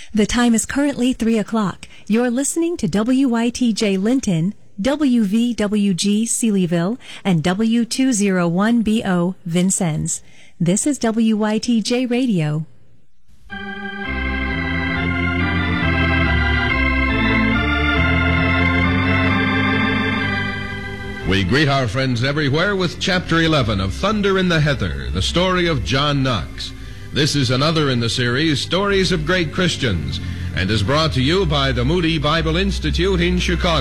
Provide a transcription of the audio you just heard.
The time is currently 3 o'clock. You're listening to WYTJ Linton, WVWG Sealyville, and W201BO Vincennes. This is WYTJ Radio. We greet our friends everywhere with Chapter 11 of Thunder in the Heather, the story of John Knox. This is another in the series, Stories of Great Christians, and is brought to you by the Moody Bible Institute in Chicago.